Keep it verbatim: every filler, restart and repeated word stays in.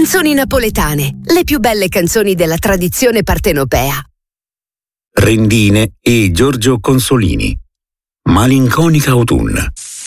Canzoni napoletane, le più belle canzoni della tradizione partenopea. Rendine e Giorgio Consolini. Malinconica autunna.